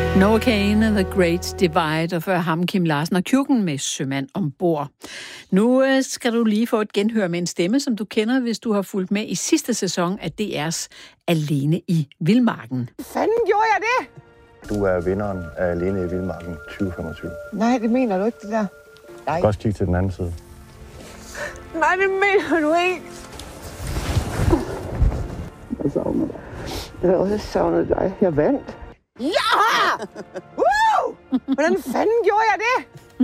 Noah Kahan, The Great Divide, og før ham Kim Larsen og Kjukken med Sømand ombord. Nu skal du lige få et genhør med en stemme, som du kender, hvis du har fulgt med i sidste sæson af DR's Alene i Vildmarken. Fanden gjorde jeg det? Du er vinderen af Alene i Vildmarken 2025. Nej, det mener du ikke, det der. Nej. Du kan også kigge til den anden side. Nej, det mener du ikke. Jeg savner dig. Jeg har også savnet dig. Jeg vandt. Ja! Woo! Hvordan fanden gjorde jeg det?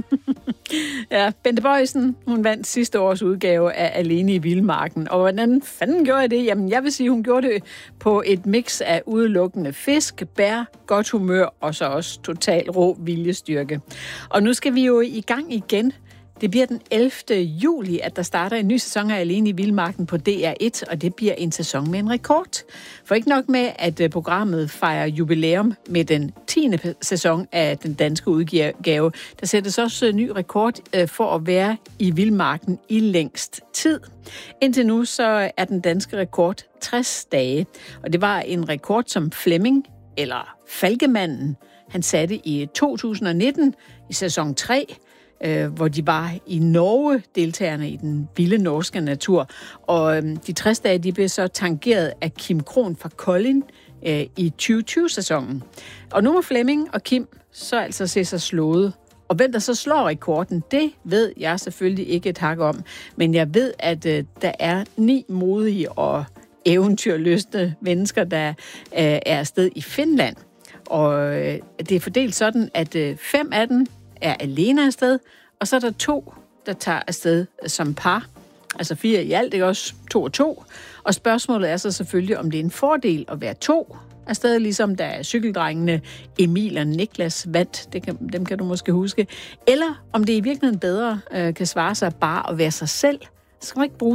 Ja, Bente Boysen, hun vandt sidste års udgave af Alene i Vildmarken. Og hvordan fanden gjorde jeg det? Jamen, jeg vil sige, hun gjorde det på et mix af udelukkende fisk, bær, godt humør og så også total rå viljestyrke. Og nu skal vi jo i gang igen. Det bliver den 11. juli, at der starter en ny sæson af Alene i Vildmarken på DR1, og det bliver en sæson med en rekord. For ikke nok med, at programmet fejrer jubilæum med den 10. sæson af den danske udgave, der sættes også en ny rekord for at være i Vildmarken i længst tid. Indtil nu så er den danske rekord 60 dage, og det var en rekord, som Flemming, eller Falkemanden, han satte i 2019 i sæson 3, hvor de var i Norge, deltagerne i den vilde norske natur. Og de 60 dage, de blev så tangeret af Kim Krohn fra Kolding i 2020-sæsonen. Og nu må Flemming og Kim så altså se sig slået. Og hvem der så slår rekorden, det ved jeg selvfølgelig ikke et hak om. Men jeg ved, at der er 9 modige og eventyrlystne mennesker, der er afsted i Finland. Og det er fordelt sådan, at 5 af dem er alene afsted, og så er der 2, der tager afsted som par. Altså 4 i alt, ikke også 2 og 2. Og spørgsmålet er så selvfølgelig, om det er en fordel at være 2 afsted, ligesom der er cykeldrengene Emil og Niklas vandt, dem kan du måske huske. Eller om det i virkeligheden bedre kan svare sig bare at være sig selv. Så skal man ikke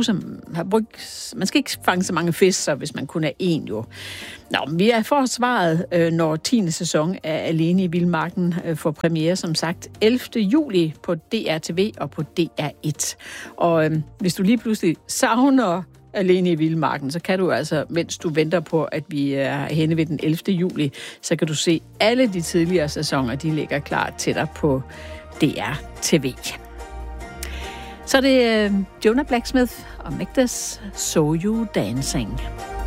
man skal ikke fange så mange fisk, så hvis man kun er 1 jo. Nå, vi er for svaret, når 10. sæson af Alene i Vildmarken får premiere, som sagt, 11. juli på DRTV og på DR1. Og hvis du lige pludselig savner Alene i Vildmarken, så kan du altså, mens du venter på, at vi er henne ved den 11. juli, så kan du se alle de tidligere sæsoner, de ligger klar til dig på DRTV. Så det er Jonah Blacksmith og Magdas So You Dancing.